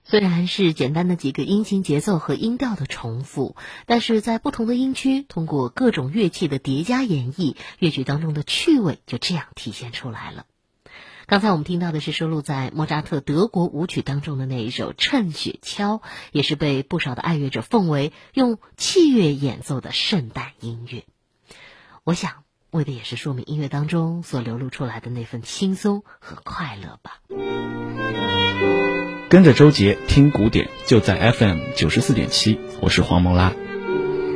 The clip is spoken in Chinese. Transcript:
虽然是简单的几个音型节奏和音调的重复，但是在不同的音区，通过各种乐器的叠加演绎，乐曲当中的趣味就这样体现出来了。刚才我们听到的是收录在莫扎特德国舞曲当中的那一首《趁雪橇》，也是被不少的爱乐者奉为用器乐演奏的圣诞音乐。我想为的也是说明音乐当中所流露出来的那份轻松和快乐吧。 跟着周杰听古典，就在 FM 94.7，我是黄蒙拉。